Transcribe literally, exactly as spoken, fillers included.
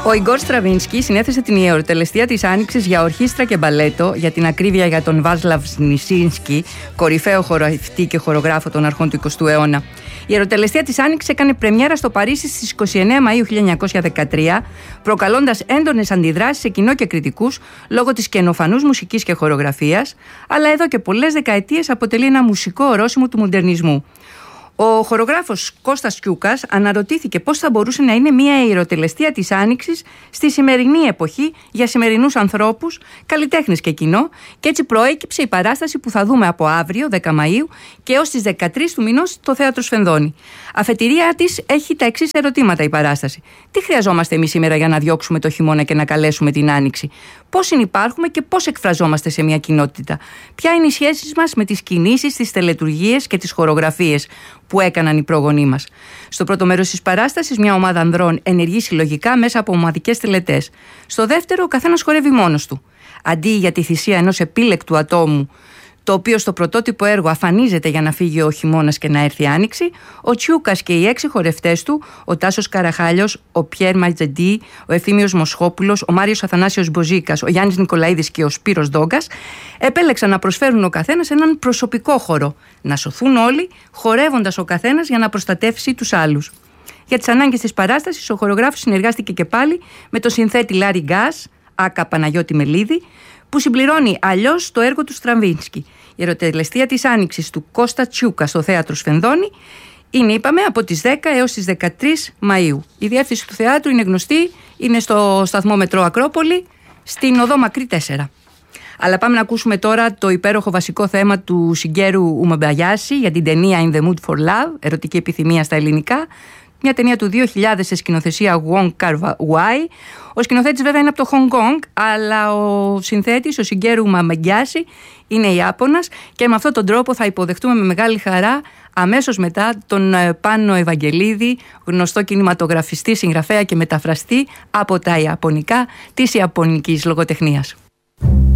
Ο Ιγκόρ Στραβίνσκι συνέθεσε την ιεροτελεστία της Άνοιξης για ορχήστρα και μπαλέτο, για την ακρίβεια για τον Βάσλαβ Νισίνσκι, κορυφαίο χορευτή και χορογράφο των αρχών του εικοστού αιώνα. Η ιεροτελεστία της Άνοιξης έκανε πρεμιέρα στο Παρίσι στις είκοσι εννέα Μαΐου χίλια εννιακόσια δεκατρία, προκαλώντας έντονες αντιδράσεις σε κοινό και κριτικούς λόγω της καινοφανούς μουσικής και χορογραφίας, αλλά εδώ και πολλές δεκαετίες αποτελεί ένα μουσικό ορόσημο του μοντερνισμού. Ο χορογράφος Κώστας Κιούκας αναρωτήθηκε πώς θα μπορούσε να είναι μια ιεροτελεστία της Άνοιξης στη σημερινή εποχή για σημερινούς ανθρώπους, καλλιτέχνες και κοινό, και έτσι προέκυψε η παράσταση που θα δούμε από αύριο, δέκα Μαΐου, και έως τις δεκατρείς του μηνός στο Θέατρο Σφενδώνη. Αφετηρία της έχει τα εξής ερωτήματα η παράσταση. Τι χρειαζόμαστε εμείς σήμερα για να διώξουμε το χειμώνα και να καλέσουμε την Άνοιξη? Πώς συνυπάρχουμε και πώς εκφραζόμαστε σε μια κοινότητα? Ποια είναι οι σχέσεις μας με τις κινήσεις, τις τελετουργίες και τις χορογραφίες που έκαναν οι πρόγονοί μας? Στο πρώτο μέρος της παράστασης, μια ομάδα ανδρών ενεργεί συλλογικά μέσα από ομαδικές τελετές. Στο δεύτερο, ο καθένας χορεύει μόνος του. Αντί για τη θυσία ενός επίλεκτου ατόμου, το οποίο στο πρωτότυπο έργο αφανίζεται για να φύγει ο χειμώνας και να έρθει η Άνοιξη, ο Τσιούκας και οι έξι χορευτές του, ο Τάσος Καραχάλιος, ο Πιέρ Ματζεντή, ο Ευθύμιος Μοσχόπουλος, ο Μάριος Αθανάσιος Μποζίκας, ο Γιάννης Νικολαίδης και ο Σπύρος Ντόγκας, επέλεξαν να προσφέρουν ο καθένας έναν προσωπικό χορό, να σωθούν όλοι, χορεύοντας ο καθένας για να προστατεύσει τους άλλους. Για τις ανάγκες της παράστασης, ο χορογράφος συνεργάστηκε και πάλι με τον συνθέτη Λάρι Γκάς, άκα Παναγιώτη Μελίδη, που συμπληρώνει αλλιώς το έργο του Στραβίνσκι. Η ιεροτελεστία της Άνοιξης του Κώστα Τσιούκα στο Θέατρο Σφενδώνη είναι, είπαμε, από τις δέκα έως τις δεκατρείς Μαΐου. Η διεύθυνση του θεάτρου είναι γνωστή, είναι στο σταθμό Μετρό Ακρόπολη, στην οδό Μακρύ τέσσερα. Αλλά πάμε να ακούσουμε τώρα το υπέροχο βασικό θέμα του Σιγκέρου Ουμαμπαγιάση για την ταινία In the Mood for Love, ερωτική επιθυμία στα ελληνικά. Μια ταινία του δύο χιλιάδες σε σκηνοθεσία Wong Kar-wai. Ο σκηνοθέτης βέβαια είναι από το Hong Kong, αλλά ο συνθέτης, ο Σιγκέρου Ουμαμπαγιάση, είναι Ιάπωνας, και με αυτόν τον τρόπο θα υποδεχτούμε με μεγάλη χαρά αμέσως μετά τον Πάνο Ευαγγελίδη, γνωστό κινηματογραφιστή, συγγραφέα και μεταφραστή από τα Ιαπωνικά της Ιαπωνικής λογοτεχνίας.